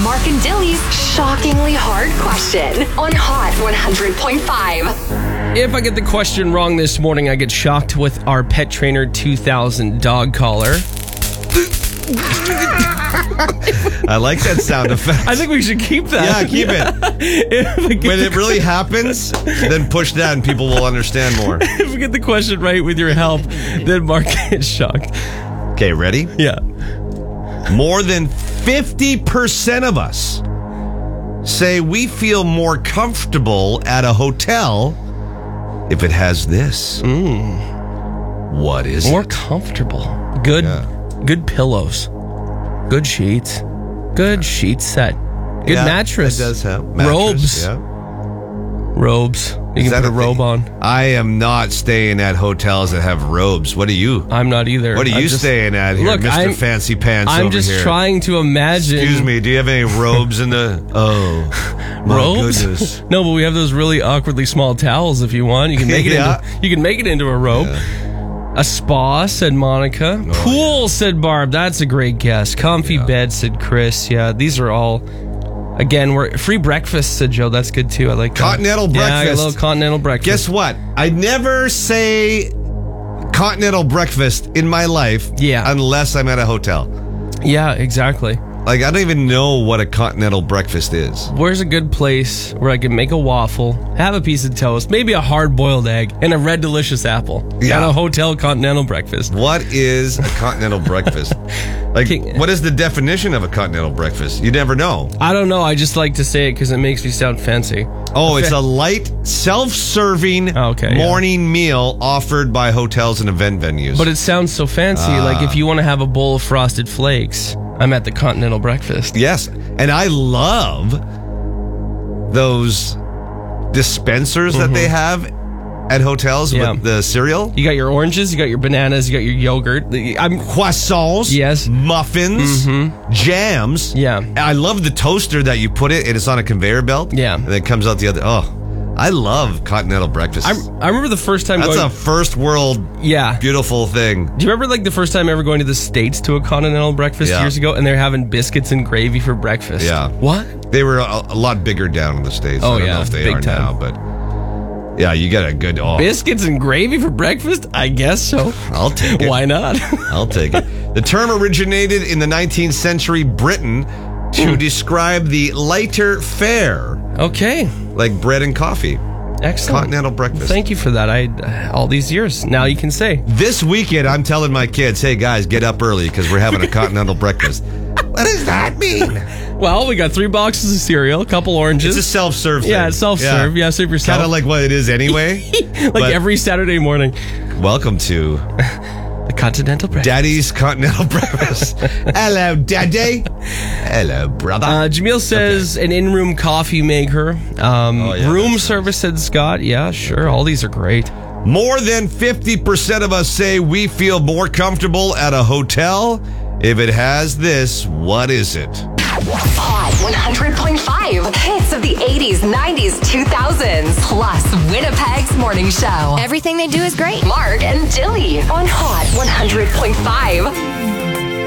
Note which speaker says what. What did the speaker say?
Speaker 1: Mark and Dilly's shockingly hard question on Hot 100.5.
Speaker 2: If I get the question wrong this morning, I get shocked with our Pet Trainer 2000 dog collar.
Speaker 3: I like that sound effect.
Speaker 2: I think we should keep that.
Speaker 3: Yeah, keep it. When it really happens, then push that and people will understand more.
Speaker 2: If we get the question right with your help, then Mark gets shocked.
Speaker 3: Okay, ready?
Speaker 2: Yeah.
Speaker 3: More than 50% of us say we feel more comfortable at a hotel if it has this. What is
Speaker 2: More
Speaker 3: it?
Speaker 2: comfortable. Good pillows. Good sheets. Good sheet set. Good mattress.
Speaker 3: It does have mattress,
Speaker 2: robes.
Speaker 3: Yeah.
Speaker 2: Robes. You
Speaker 3: Is
Speaker 2: can
Speaker 3: that
Speaker 2: put a robe on.
Speaker 3: I am not staying at hotels that have robes. What are you?
Speaker 2: I'm not either.
Speaker 3: What are you staying at here,
Speaker 2: Look,
Speaker 3: Mr. Fancy Pants over
Speaker 2: I'm just
Speaker 3: here?
Speaker 2: trying to imagine.
Speaker 3: Excuse me, do you have any robes in the... Oh, my
Speaker 2: robes?
Speaker 3: goodness.
Speaker 2: No, but we have those really awkwardly small towels if you want. You can make it you can make it into a robe.
Speaker 3: Yeah.
Speaker 2: A spa, said Monica. Pool, said Barb. That's a great guess. Comfy bed, said Chris. Yeah, these are all... Again, we're free breakfast, said Joe. That's good too. I like that.
Speaker 3: Continental
Speaker 2: Yeah,
Speaker 3: breakfast.
Speaker 2: a little continental breakfast.
Speaker 3: Guess what? I never say continental breakfast in my life unless I'm at a hotel.
Speaker 2: Yeah, exactly.
Speaker 3: Like, I don't even know what a continental breakfast is.
Speaker 2: Where's a good place where I can make a waffle, have a piece of toast, maybe a hard-boiled egg, and a red delicious apple at a hotel continental breakfast?
Speaker 3: What is a continental breakfast? Like, what is the definition of a continental breakfast? You never know.
Speaker 2: I don't know. I just like to say it because it makes me sound fancy.
Speaker 3: Oh, it's a light, self-serving morning meal offered by hotels and event venues.
Speaker 2: But it sounds so fancy. Like if you want to have a bowl of Frosted Flakes, I'm at the continental breakfast.
Speaker 3: Yes, and I love those dispensers that they have at hotels with the cereal.
Speaker 2: You got your oranges, you got your bananas, you got your yogurt.
Speaker 3: Croissants.
Speaker 2: Yes.
Speaker 3: Muffins. Jams.
Speaker 2: Yeah.
Speaker 3: I love the toaster that you put it, and it's on a conveyor belt.
Speaker 2: Yeah.
Speaker 3: And then it comes out the other. Oh, I love continental breakfast.
Speaker 2: I remember the first time
Speaker 3: That's
Speaker 2: going...
Speaker 3: a first world beautiful thing.
Speaker 2: Do you remember like the first time ever going to the States to a continental breakfast years ago, and they're having biscuits and gravy for breakfast?
Speaker 3: Yeah.
Speaker 2: What?
Speaker 3: They were a lot bigger down in the States.
Speaker 2: Oh,
Speaker 3: I don't know if they
Speaker 2: big
Speaker 3: are
Speaker 2: time.
Speaker 3: now, but yeah, you got a good...
Speaker 2: Biscuits and gravy for breakfast? I guess so.
Speaker 3: I'll take it.
Speaker 2: Why not?
Speaker 3: I'll take it. The term originated in the 19th century Britain to describe the lighter fare.
Speaker 2: Okay.
Speaker 3: Like bread and coffee.
Speaker 2: Excellent.
Speaker 3: Continental breakfast.
Speaker 2: Thank you for that. All these years. Now you can say.
Speaker 3: This weekend, I'm telling my kids, hey guys, get up early because we're having a continental breakfast. What does that mean?
Speaker 2: Well, we got 3 boxes of cereal, a couple oranges.
Speaker 3: It's a self-serve thing.
Speaker 2: Yeah, it's self-serve. Yeah, serve yourself.
Speaker 3: Kind of like what it is anyway.
Speaker 2: Like every Saturday morning.
Speaker 3: Welcome to
Speaker 2: the Continental Breakfast.
Speaker 3: Daddy's Continental Breakfast. Hello, Daddy. Hello, brother.
Speaker 2: Jamil says an in-room coffee maker. Room service, said Scott. Yeah, sure. All these are great.
Speaker 3: More than 50% of us say we feel more comfortable at a hotel if it has this. What is it?
Speaker 1: Hot 100.5. Hits of the 80s, 90s, 2000s. Plus Winnipeg's morning show. Everything they do is great. Mark and Dilly on Hot 100.5.